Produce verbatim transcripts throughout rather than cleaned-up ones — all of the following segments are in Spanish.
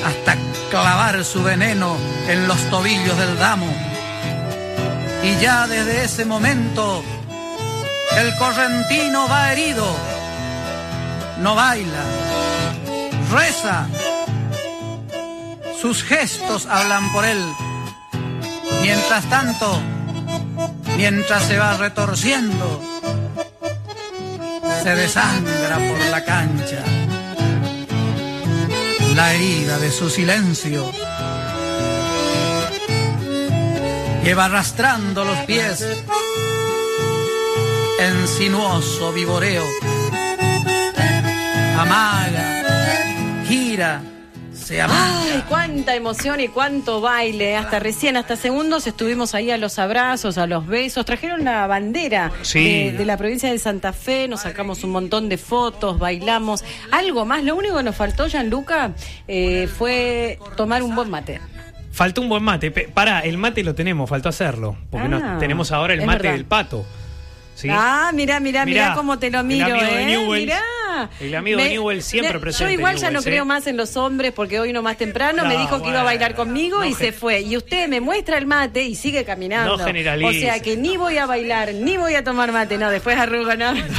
hasta clavar su veneno en los tobillos del damo. Y ya desde ese momento el correntino va herido, no baila, reza, sus gestos hablan por él. Mientras tanto, mientras se va retorciendo, se desangra por la cancha la herida de su silencio. Lleva arrastrando los pies en sinuoso vivoreo. Amaga, gira, se amanca. Ay, cuánta emoción y cuánto baile. Hasta recién, hasta segundos estuvimos ahí a los abrazos, a los besos. Trajeron la bandera sí. de, de la provincia de Santa Fe. Nos sacamos un montón de fotos, bailamos. Algo más, lo único que nos faltó, Gianluca, eh, fue tomar un buen mate. Faltó un buen mate. Pará, el mate lo tenemos, faltó hacerlo. Porque Ah, no, tenemos ahora el mate verdad. del pato. ¿Sí? Ah, mirá, mirá, mirá, mirá cómo te lo miro, el amigo ¿eh? de Newell, Mirá. El amigo me, de Newell siempre me, presente. Yo igual ya Newell, no ¿sí? creo más en los hombres porque hoy no más temprano no, me dijo que bueno, iba a bailar conmigo no y gen- se fue. Y usted me muestra el mate y sigue caminando. No generalice. O sea que ni voy a bailar, ni voy a tomar mate. No, después arrugo, no. No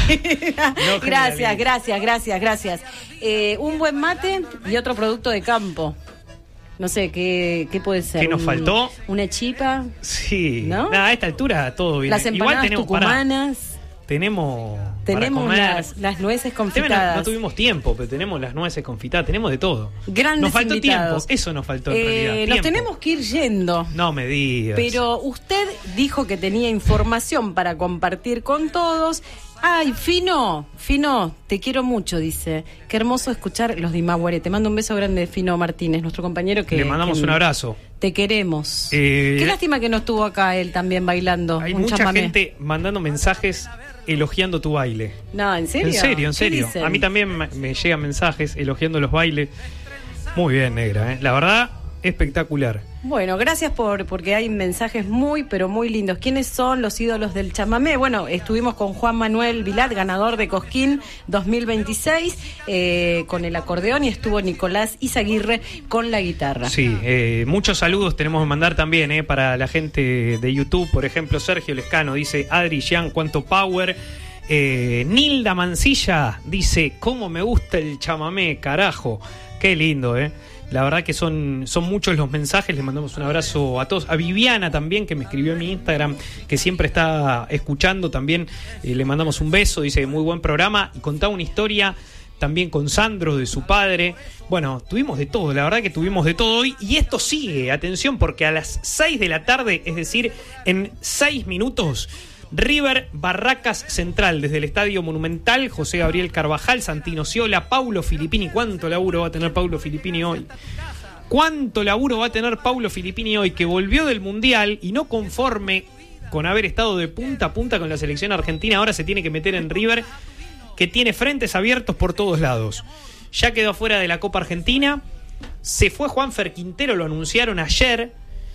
Gracias, gracias, gracias, gracias. Eh, un buen mate y otro producto de campo. No sé, ¿qué, qué puede ser? ¿Qué nos Un- faltó? ¿Una chipa? Sí. ¿No? Nah, a esta altura todo bien. Las empanadas Igual tenemos, pará, tucumanas. tenemos Tenemos para comer. las, las nueces Tema, confitadas. No, no tuvimos tiempo, pero tenemos las nueces confitadas, tenemos de todo. Grandes nos faltó invitados. tiempo, eso nos faltó en Eh, realidad. nos tiempo. tenemos que ir yendo. No me digas. Pero usted dijo que tenía información para compartir con todos. Ay, Fino, Fino, te quiero mucho, dice. Qué hermoso escuchar los de Imaguaré. Te mando un beso grande, Fino Martínez, nuestro compañero que... Le mandamos que un abrazo. Te queremos. Eh, Qué lástima que no estuvo acá él también bailando. Hay un mucha chamamé. gente mandando mensajes elogiando tu baile. No, ¿en serio? En serio, en ¿Qué serio. dicen? A mí también me, me llegan mensajes elogiando los bailes. Muy bien, negra, ¿eh? La verdad, espectacular. Bueno, gracias por porque hay mensajes muy, pero muy lindos. ¿Quiénes son los ídolos del chamamé? Bueno, estuvimos con Juan Manuel Vilat, ganador de Cosquín dos mil veintiséis, eh, con el acordeón, y estuvo Nicolás Izaguirre con la guitarra. Sí, eh, muchos saludos tenemos que mandar también eh, para la gente de YouTube. Por ejemplo, Sergio Lescano dice: Adri, Jean, cuánto power. Eh, Nilda Mancilla dice: cómo me gusta el chamamé, carajo. Qué lindo, eh. La verdad que son, son muchos los mensajes. Les mandamos un abrazo a todos. A Viviana también, que me escribió en mi Instagram, que siempre está escuchando también. Eh, le mandamos un beso. Dice: muy buen programa. Y contaba una historia también con Sandro, de su padre. Bueno, tuvimos de todo. La verdad que tuvimos de todo hoy. Y esto sigue. Atención, porque a las seis de la tarde, es decir, en seis minutos... River Barracas Central, desde el Estadio Monumental, José Gabriel Carvajal, Santino Ciola, Paulo Filippini. ¿Cuánto laburo va a tener Paulo Filippini hoy? ¿Cuánto laburo va a tener Paulo Filippini hoy, que volvió del Mundial y no conforme con haber estado de punta a punta con la selección argentina, ahora se tiene que meter en River, que tiene frentes abiertos por todos lados? Ya quedó fuera de la Copa Argentina, se fue Juanfer Quintero, lo anunciaron ayer,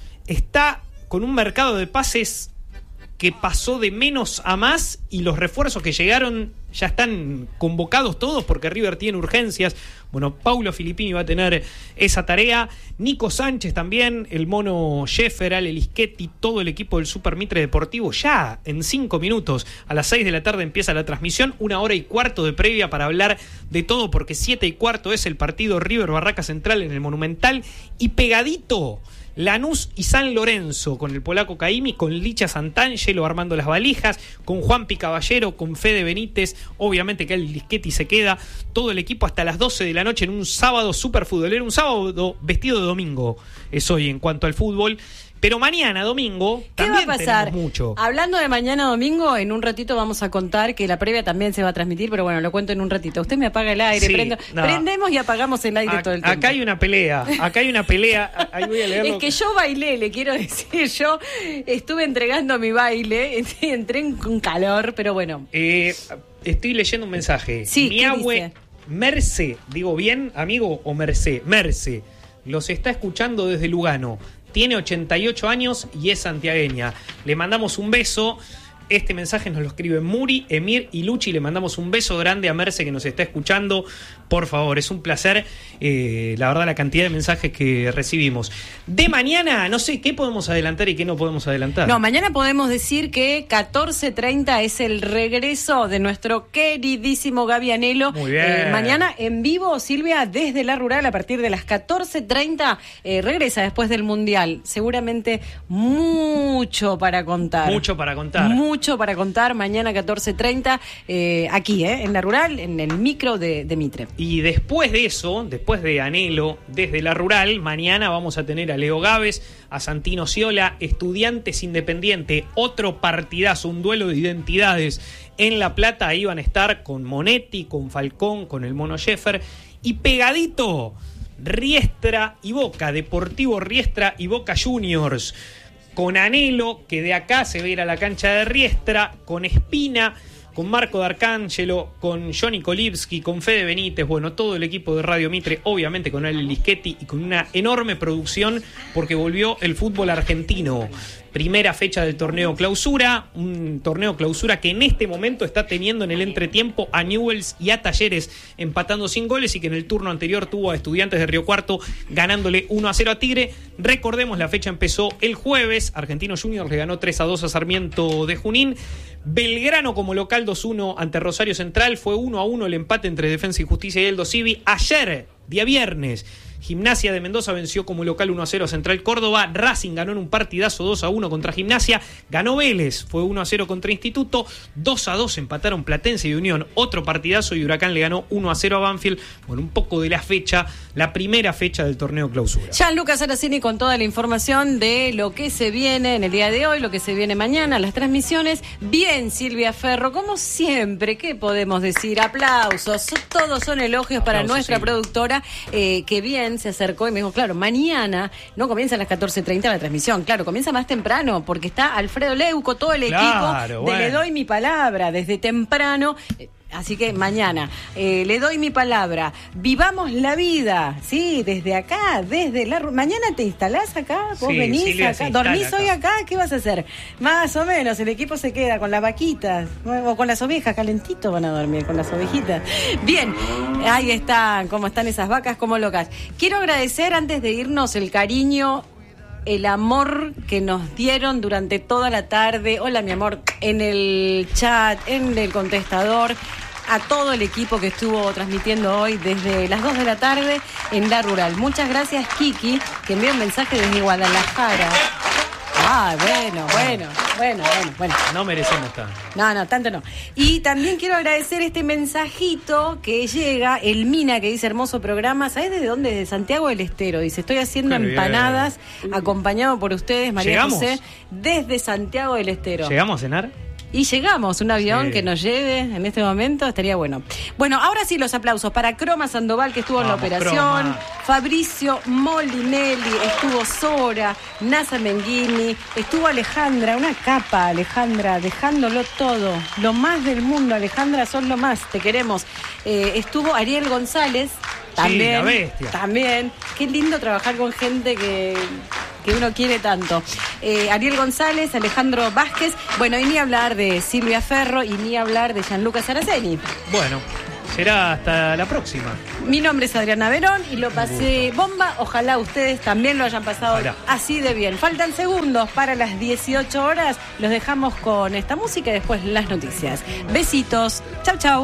está con un mercado de pases que pasó de menos a más, y los refuerzos que llegaron ya están convocados todos porque River tiene urgencias. Bueno, Paulo Filippini va a tener esa tarea. Nico Sánchez también, el mono Sheffer, Ale Lischetti, todo el equipo del Super Mitre Deportivo. Ya en cinco minutos, a las seis de la tarde empieza la transmisión, una hora y cuarto de previa para hablar de todo, porque siete y cuarto es el partido River Barraca Central en el Monumental, y pegadito Lanús y San Lorenzo, con el polaco Caimi, con Licha Santangelo armando las valijas, con Juanpi Caballero, con Fede Benítez, obviamente que el Lischetti se queda, todo el equipo hasta las doce de la noche en un sábado súper futbolero, un sábado vestido de domingo es hoy en cuanto al fútbol. Pero mañana, domingo, ¿Qué también va a pasar? tenemos mucho. Hablando de mañana domingo, en un ratito vamos a contar que la previa también se va a transmitir, pero bueno, lo cuento en un ratito. Usted me apaga el aire, Sí, prendo- no. prendemos y apagamos el aire A- todo el tiempo. acá hay una pelea, acá hay una pelea, ahí voy a leerlo. Es que yo bailé, le quiero decir, yo estuve entregando mi baile, entré en con calor, pero bueno. Eh, estoy leyendo un mensaje. Sí, Mi ¿qué abue dice? Merce, digo bien, amigo, o Merce, Merce, los está escuchando desde Lugano. Tiene ochenta y ocho años y es santiagueña. Le mandamos un beso. Este mensaje nos lo escribe Muri, Emir y Luchi. Le mandamos un beso grande a Merce que nos está escuchando. Por favor, es un placer, eh, la verdad, la cantidad de mensajes que recibimos. De mañana, no sé, ¿qué podemos adelantar y qué no podemos adelantar? No, mañana podemos decir que catorce treinta es el regreso de nuestro queridísimo Gaby Anelo. Muy bien. Eh, mañana en vivo, Silvia, desde La Rural, a partir de las catorce treinta, eh, regresa después del Mundial. Seguramente mucho para contar. Mucho para contar. Mucho para contar. Mañana catorce treinta, eh, aquí, eh, en La Rural, en el micro de, de Mitre. Y después de eso, después de Anelo, desde La Rural, mañana vamos a tener a Leo Gávez, a Santino Ciola, Estudiantes Independiente, otro partidazo, un duelo de identidades en La Plata. Ahí van a estar con Monetti, con Falcón, con el Mono Sheffer, y pegadito, Riestra y Boca, Deportivo Riestra y Boca Juniors, con Anelo, que de acá se va a ir a la cancha de Riestra, con Espina, con Marco D'Arcangelo, con Johnny Kolibski, con Fede Benítez, bueno, todo el equipo de Radio Mitre, obviamente con Ale Lischetti y con una enorme producción porque volvió el fútbol argentino. Primera fecha del torneo clausura, un torneo clausura que en este momento está teniendo en el entretiempo a Newell's y a Talleres empatando sin goles, y que en el turno anterior tuvo a Estudiantes de Río Cuarto ganándole uno a cero a Tigre. Recordemos, la fecha empezó el jueves, Argentinos Juniors le ganó tres a dos a Sarmiento de Junín. Belgrano como local dos uno ante Rosario Central, fue uno a uno el empate entre Defensa y Justicia y Aldo Civi. Ayer, día viernes, Gimnasia de Mendoza venció como local uno a cero a Central Córdoba. Racing ganó en un partidazo dos a uno contra Gimnasia. Ganó Vélez, fue uno a cero contra Instituto. dos a dos empataron Platense y Unión, otro partidazo, y Huracán le ganó uno a cero a Banfield. Bueno, un poco de la fecha, la primera fecha del torneo clausura. Gianluca Saraceni con toda la información de lo que se viene en el día de hoy, lo que se viene mañana, las transmisiones. Bien, Silvia Ferro, como siempre, ¿qué podemos decir? Aplausos, todos son elogios. Aplausos para nuestra Silvia. Productora, eh, que bien se acercó y me dijo, claro, mañana no comienza a las catorce treinta la transmisión, claro, comienza más temprano, porque está Alfredo Leuco, todo el claro, equipo bueno. de Le Doy Mi Palabra, desde temprano. Así que mañana, eh, le doy mi palabra, vivamos la vida, sí, desde acá, desde la... Mañana te instalás acá, vos sí, venís Silvia acá, dormís acá. hoy acá, ¿qué vas a hacer? Más o menos, el equipo se queda con las vaquitas, o con las ovejas, calentito van a dormir, con las ovejitas. Bien, ahí están, cómo están esas vacas, como locas. Quiero agradecer, antes de irnos, el cariño, el amor que nos dieron durante toda la tarde. Hola, mi amor, en el chat, en el contestador, a todo el equipo que estuvo transmitiendo hoy desde las dos de la tarde en La Rural. Muchas gracias, Kiki, que envió un mensaje desde Guadalajara. Ah, bueno, bueno, bueno, bueno, bueno. No merecemos tanto. No, no, tanto no. Y también quiero agradecer este mensajito que llega, el Mina, que dice, hermoso programa. ¿Sabés desde dónde? Desde Santiago del Estero. Dice, estoy haciendo Qué empanadas, bien. Acompañado por ustedes, María ¿Llegamos? José, desde Santiago del Estero. ¿Llegamos a cenar? Y llegamos, un avión sí. que nos lleve en este momento, estaría bueno. Bueno, ahora sí los aplausos para Croma Sandoval, que estuvo Vamos, en la operación, Croma. Fabricio Molinelli, estuvo Sora, Nasa Menghini, estuvo Alejandra, una capa, Alejandra, dejándolo todo, lo más del mundo, Alejandra, son lo más, te queremos. Eh, estuvo Ariel González, también, sí, la bestia. También, qué lindo trabajar con gente que... que uno quiere tanto. Eh, Ariel González, Alejandro Vázquez, bueno, y ni hablar de Silvia Ferro y ni hablar de Gianluca Saraceni. Bueno, será hasta la próxima. Mi nombre es Adriana Verón y lo pasé bomba. Ojalá ustedes también lo hayan pasado Ojalá. así de bien. Faltan segundos para las dieciocho horas. Los dejamos con esta música y después las noticias. Besitos. Chau, chau.